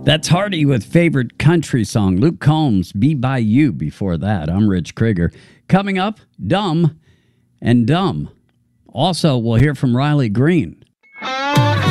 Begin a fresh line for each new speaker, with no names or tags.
That's Hardy with favorite country song. Luke Combs, Be By You before that. I'm Rich Krieger. Coming up, Dumb and Dumb. Also, we'll hear from Riley Green.